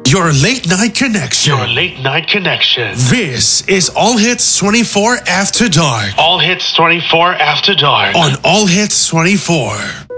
Your late night connection. Your late night connection. This is All Hits 24 After Dark. All Hits 24 After Dark. On All Hits 24.